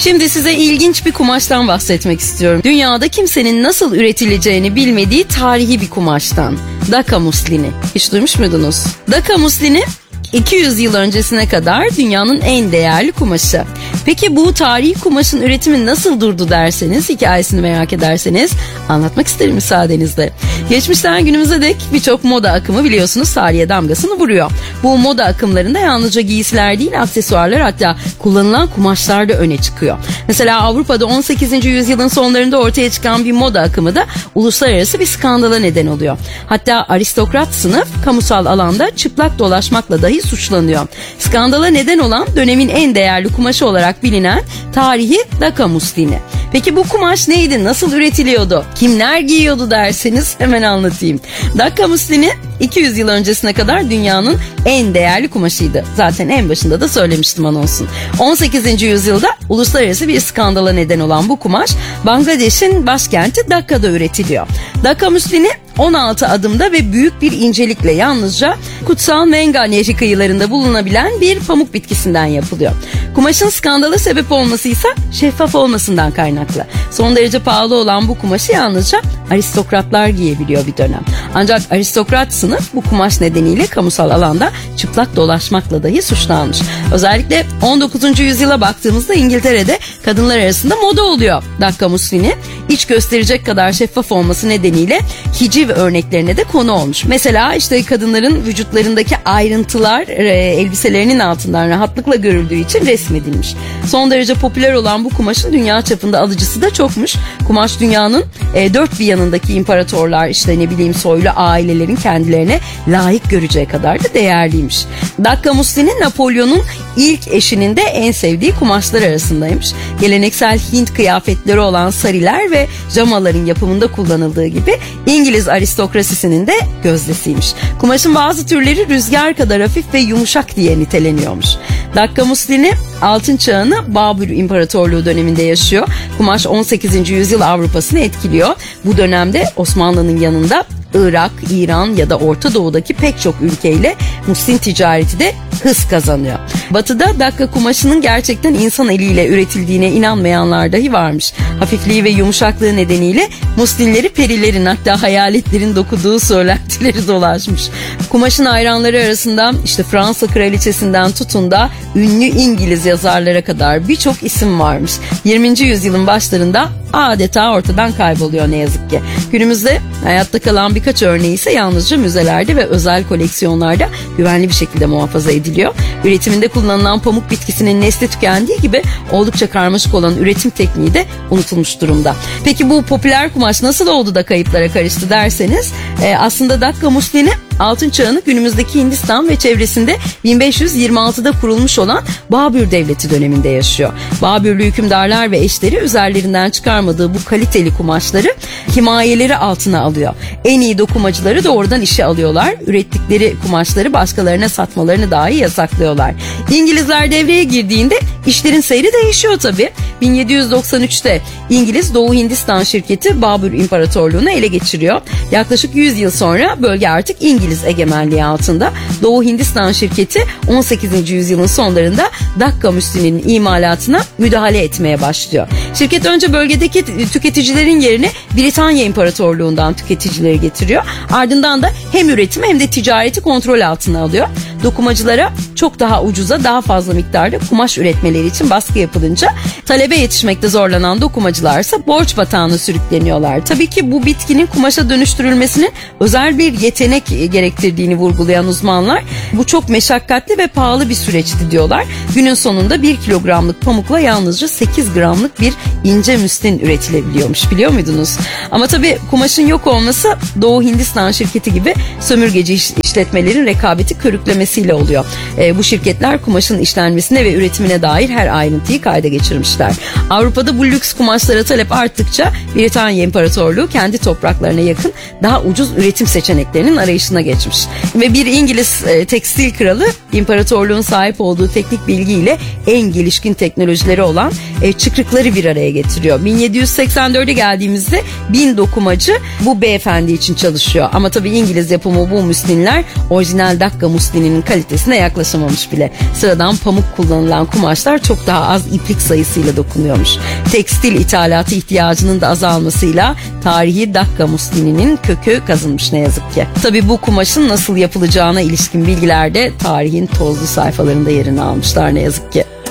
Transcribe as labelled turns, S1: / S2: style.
S1: Şimdi size ilginç bir kumaştan bahsetmek istiyorum. Dünyada kimsenin nasıl üretileceğini bilmediği tarihi bir kumaştan. Daka muslini. Hiç duymuş muydunuz? Daka muslini 200 yıl öncesine kadar dünyanın en değerli kumaşı. Peki bu tarihi kumaşın üretimi nasıl durdu derseniz, hikayesini merak ederseniz anlatmak isterim müsaadenizle. Geçmişten günümüze dek birçok moda akımı biliyorsunuz tarihe damgasını vuruyor. Bu moda akımlarında yalnızca giysiler değil, aksesuarlar, hatta kullanılan kumaşlar da öne çıkıyor. Mesela Avrupa'da 18. yüzyılın sonlarında ortaya çıkan bir moda akımı da uluslararası bir skandala neden oluyor. Hatta aristokrat sınıf kamusal alanda çıplak dolaşmakla dahi suçlanıyor. Skandala neden olan dönemin en değerli kumaşı olarak bilinen tarihi Daka muslini. Peki bu kumaş neydi? Nasıl üretiliyordu? Kimler giyiyordu derseniz hemen anlatayım. Daka muslini 200 yıl öncesine kadar dünyanın en değerli kumaşıydı. Zaten en başında da söylemiştim anonsun. 18. yüzyılda uluslararası bir skandala neden olan bu kumaş Bangladeş'in başkenti Dakka'da üretiliyor. Daka muslini 16 adımda ve büyük bir incelikle yalnızca Kutsal Menga Nehri kıyılarında bulunabilen bir pamuk bitkisinden yapılıyor. Kumaşın skandala sebep olması ise şeffaf olmasından kaynaklı. Son derece pahalı olan bu kumaşı yalnızca aristokratlar giyebiliyor bir dönem. Ancak aristokrat sınıf bu kumaş nedeniyle kamusal alanda çıplak dolaşmakla dahi suçlanmış. Özellikle 19. yüzyıla baktığımızda İngiltere'de kadınlar arasında moda oluyor Daka muslini. İç gösterecek kadar şeffaf olması nedeniyle hiciv örneklerine de konu olmuş. Mesela işte kadınların vücutlarındaki ayrıntılar elbiselerinin altından rahatlıkla görüldüğü için resmedilmiş. Son derece popüler olan bu kumaşın dünya çapında alıcısı da çokmuş. Kumaş dünyanın dört bir yanındaki imparatorlar, işte ne bileyim soylu ailelerin kendilerine layık göreceği kadar da değerliymiş. Daka muslini Napolyon'un ilk eşinin de en sevdiği kumaşlar arasındaymış. Geleneksel Hint kıyafetleri olan sariler ve jamaların yapımında kullanıldığı gibi İngiliz aristokrasisinin de gözdesiymiş. Kumaşın bazı türleri rüzgar kadar hafif ve yumuşak diye niteleniyormuş. Daka muslini Altın Çağı'nı Babür İmparatorluğu döneminde yaşıyor. Kumaş 18. yüzyıl Avrupa'sını etkiliyor. Bu dönemde Osmanlı'nın yanında Irak, İran ya da Orta Doğu'daki pek çok ülkeyle muslin ticareti de hız kazanıyor. Batı'da Daka kumaşının gerçekten insan eliyle üretildiğine inanmayanlar dahi varmış. Hafifliği ve yumuşaklığı nedeniyle muslinleri perilerin, hatta hayaletlerin dokuduğu söylentileri dolaşmış. Kumaşın hayranları arasında işte Fransa kraliçesinden tutun da ünlü İngiliz yazarlara kadar birçok isim varmış. 20. yüzyılın başlarında adeta ortadan kayboluyor ne yazık ki. Günümüzde hayatta kalan birkaç örneği ise yalnızca müzelerde ve özel koleksiyonlarda güvenli bir şekilde muhafaza ediliyor. Üretiminde kullanılan pamuk bitkisinin nesli tükendiği gibi oldukça karmaşık olan üretim tekniği de unutulmuş durumda. Peki bu popüler kumaş nasıl oldu da kayıplara karıştı derseniz aslında Daka muslini Altın Çağı'nı günümüzdeki Hindistan ve çevresinde 1526'da kurulmuş olan Babür Devleti döneminde yaşıyor. Babürlü hükümdarlar ve eşleri üzerlerinden çıkarmadığı bu kaliteli kumaşları himayeleri altına alıyor. En iyi dokumacıları doğrudan işe alıyorlar. Ürettikleri kumaşları başkalarına satmalarını dahi yasaklıyorlar. İngilizler devreye girdiğinde işlerin seyri değişiyor tabii. 1793'te İngiliz Doğu Hindistan şirketi Babür İmparatorluğu'nu ele geçiriyor. Yaklaşık 100 yıl sonra bölge artık İngiliz egemenliği altında. Doğu Hindistan şirketi 18. yüzyılın sonlarında Daka muslininin imalatına müdahale etmeye başlıyor. Şirket önce bölgedeki tüketicilerin yerine Britanya İmparatorluğu'ndan tüketicileri getiriyor. Ardından da hem üretimi hem de ticareti kontrol altına alıyor. Dokumacılara çok daha ucuza, daha fazla miktarda kumaş üretmeleri için baskı yapılınca talebe yetişmekte zorlanan dokumacılarsa borç batağına sürükleniyorlar. Tabii ki bu bitkinin kumaşa dönüştürülmesinin özel bir yetenek gerektirdiğini vurgulayan uzmanlar bu çok meşakkatli ve pahalı bir süreçti diyorlar. Günün sonunda 1 kilogramlık pamukla yalnızca 8 gramlık bir ince müslin üretilebiliyormuş, biliyor muydunuz? Ama tabii kumaşın yok olması Doğu Hindistan şirketi gibi sömürgeci işletmelerin rekabeti körüklemesiyle oluyor. Bu şirketler kumaşın işlenmesine ve üretimine dair her ayrıntıyı kayda geçirmişler. Avrupa'da bu lüks kumaşlara talep arttıkça Britanya İmparatorluğu kendi topraklarına yakın daha ucuz üretim seçeneklerinin arayışına geçmiş. Ve bir İngiliz tekstil kralı imparatorluğun sahip olduğu teknik bilgiyle en gelişkin teknolojileri olan çıkrıkları bir araya getiriyor. 1784'e geldiğimizde 1000 dokumacı bu beyefendi için çalışıyor. Ama tabii İngiliz yapımı bu müslinler orijinal Daka muslininin kumaşların kalitesine yaklaşamamış bile. Sıradan pamuk kullanılan kumaşlar çok daha az iplik sayısıyla dokunuyormuş. Tekstil ithalatı ihtiyacının da azalmasıyla tarihi Dakka muslininin kökü kazınmış ne yazık ki. Tabii bu kumaşın nasıl yapılacağına ilişkin bilgiler de tarihin tozlu sayfalarında yerini almışlar ne yazık ki.